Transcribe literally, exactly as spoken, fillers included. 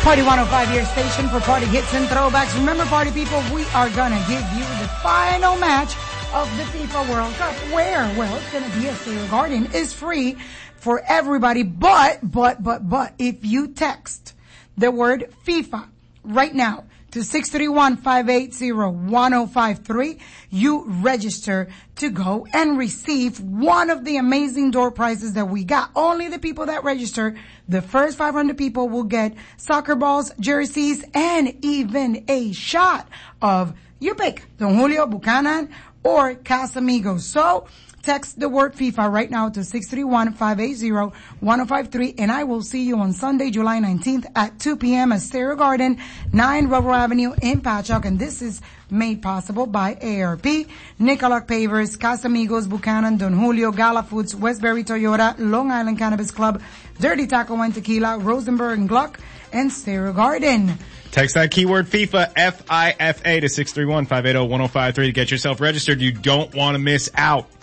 Party one oh five, your station for party hits and throwbacks. Remember, party people, we are gonna give you the final match of the FIFA World Cup. Where? Well, it's gonna be at Stadium Garden. It's free for everybody, but, but, but, but, if you text the word FIFA right now to six three one, five eight zero, one zero five three, you register to go and receive one of the amazing door prizes that we got. Only the people that register, the first five hundred people, will get soccer balls, jerseys, and even a shot of, you pick, Don Julio, Buchanan, or Casamigos. So, text the word FIFA right now to six three one, five eight zero, one zero five three, and I will see you on Sunday, July nineteenth at two p.m. at Stereo Garden, nine Rubber Avenue in Patchogue. And this is made possible by A R P, Nicolak Pavers, Casamigos, Buchanan, Don Julio, Gala Foods, Westbury Toyota, Long Island Cannabis Club, Dirty Taco and Tequila, Rosenberg and Gluck, and Stereo Garden. Text that keyword FIFA, F I F A, to six three one, five eight zero, one zero five three to get yourself registered. You don't want to miss out.